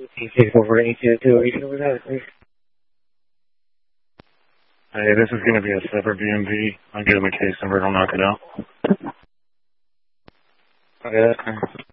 18 over 1802. Are you sure with that, please? Hey, this is going to be a separate BMV. I'll give him a case number and I'll knock it out. Okay, that's fine.